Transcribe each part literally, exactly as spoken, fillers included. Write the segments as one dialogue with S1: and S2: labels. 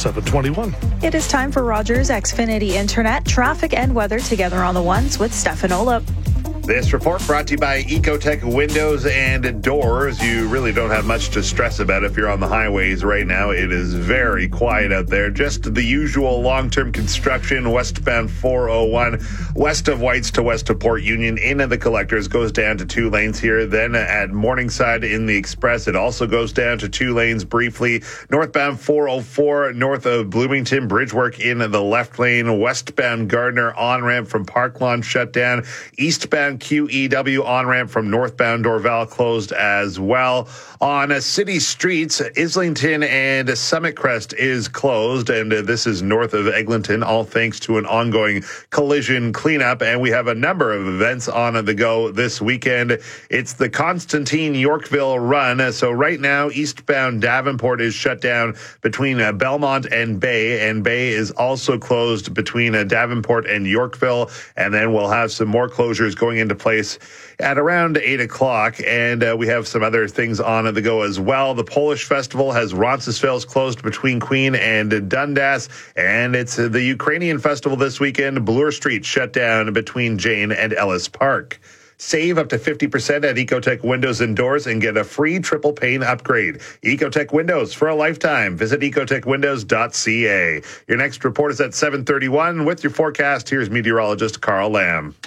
S1: seven twenty-one.
S2: It is time for Rogers Xfinity Internet, traffic and weather together on the ones with Stefan Olip.
S3: This report brought to you by Ecotech Windows and Doors. You really don't have much to stress about if you're on the highways right now. It is very quiet out there. Just the usual long-term construction, westbound four oh one, west of Whites to west of Port Union, into the Collectors, goes down to two lanes here. Then at Morningside in the Express, it also goes down to two lanes briefly. Northbound four oh four, north of Bloomington, bridge work in the left lane. Westbound Gardner on-ramp from Park Lawn shut down. Eastbound Q E W on-ramp from northbound Dorval closed as well. On uh, city streets, Islington and Summit Crest is closed, and uh, this is north of Eglinton, all thanks to an ongoing collision cleanup. And we have a number of events on the go this weekend. It's the Constantine Yorkville Run. So right now, eastbound Davenport is shut down between uh, Belmont and Bay, and Bay is also closed between uh, Davenport and Yorkville. And then we'll have some more closures going into place at around eight o'clock. And uh, we have some other things on the go as well. The Polish Festival has Roncesvalles closed between Queen and Dundas. And it's uh, the Ukrainian Festival this weekend. Bloor Street shut down between Jane and Ellis Park. Save up to fifty percent at Ecotech Windows and Doors and get a free triple pane upgrade. Ecotech Windows for a lifetime. Visit ecotech windows dot c a. Your next report is at seven thirty-one. With your forecast, here's meteorologist Carl Lamb.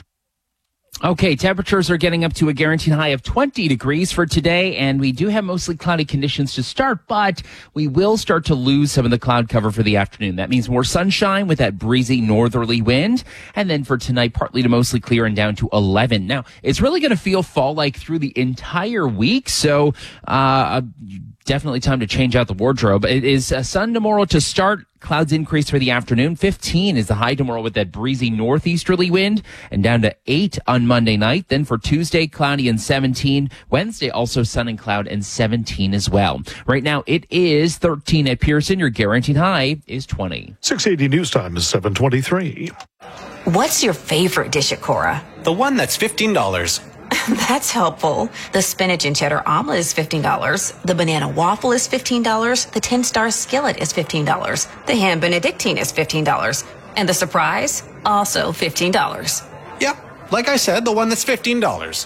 S4: Okay, temperatures are getting up to a guaranteed high of twenty degrees for today, and we do have mostly cloudy conditions to start, but we will start to lose some of the cloud cover for the afternoon. That means more sunshine with that breezy northerly wind, and then for tonight, partly to mostly clear and down to eleven. Now, it's really going to feel fall-like through the entire week, so uh definitely time to change out the wardrobe. It is uh, sun tomorrow to start. Clouds increase for the afternoon. fifteen is the high tomorrow with that breezy northeasterly wind, and down to eight on Monday night. Then for Tuesday, cloudy and seventeen. Wednesday, also sun and cloud and seventeen as well. Right now, it is thirteen at Pearson. Your guaranteed high is twenty.
S1: six eighty News Time is seven twenty-three.
S5: What's your favorite dish at Cora?
S6: The one that's fifteen dollars.
S5: That's helpful. The spinach and cheddar omelet is fifteen dollars. The banana waffle is fifteen dollars. The ten-star skillet is fifteen dollars. The ham benedictine is fifteen dollars. And the surprise, also fifteen dollars.
S6: Yep, like I said, the one that's fifteen dollars.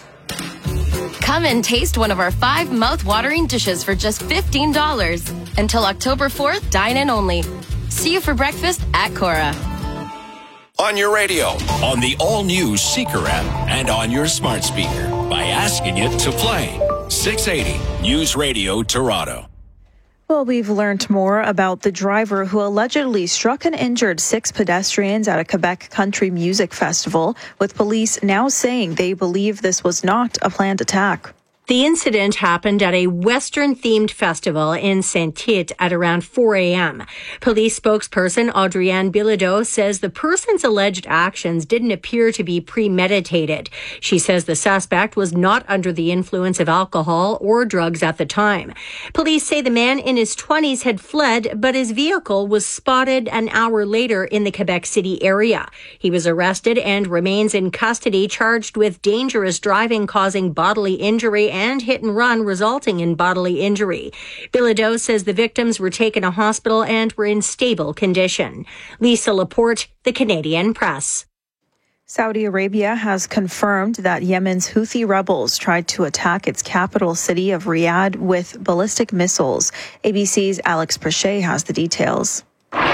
S7: Come and taste one of our five mouth-watering dishes for just fifteen dollars. Until October fourth, dine in only. See you for breakfast at Cora.
S8: On your radio, on the all-new Seeker app, and on your smart speaker by asking it to play. six eighty News Radio Toronto.
S2: Well, we've learned more about the driver who allegedly struck and injured six pedestrians at a Quebec country music festival, with police now saying they believe this was not a planned attack.
S9: The incident happened at a Western-themed festival in Saint-Tite at around four a.m. Police spokesperson Adrienne Bilodeau says the person's alleged actions didn't appear to be premeditated. She says the suspect was not under the influence of alcohol or drugs at the time. Police say the man in his twenties had fled, but his vehicle was spotted an hour later in the Quebec City area. He was arrested and remains in custody, charged with dangerous driving causing bodily injury and hit and run resulting in bodily injury. Bilodeau says the victims were taken to hospital and were in stable condition. Lisa Laporte, The Canadian Press.
S2: Saudi Arabia has confirmed that Yemen's Houthi rebels tried to attack its capital city of Riyadh with ballistic missiles. A B C's Alex Prechet has the details.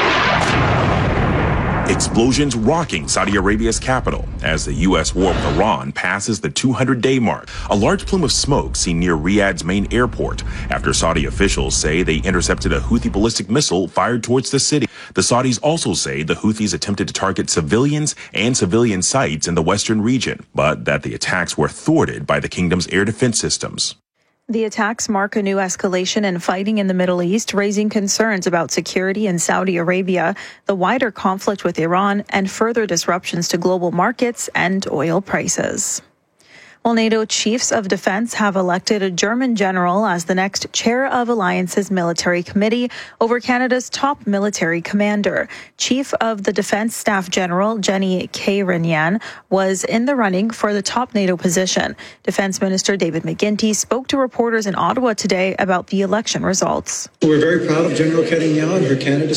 S10: Explosions rocking Saudi Arabia's capital as the U S war with Iran passes the two hundred day mark. A large plume of smoke seen near Riyadh's main airport after Saudi officials say they intercepted a Houthi ballistic missile fired towards the city. The Saudis also say the Houthis attempted to target civilians and civilian sites in the western region, but that the attacks were thwarted by the kingdom's air defense systems.
S2: The attacks mark a new escalation in fighting in the Middle East, raising concerns about security in Saudi Arabia, the wider conflict with Iran, and further disruptions to global markets and oil prices. Well, NATO chiefs of defense have elected a German general as the next chair of Alliance's military committee over Canada's top military commander. Chief of the Defense Staff General Jenny Kayrinyan was in the running for the top NATO position. Defense Minister David McGuinty spoke to reporters in Ottawa today about the election results.
S11: We're very proud of General Kayrinyan, her candidacy.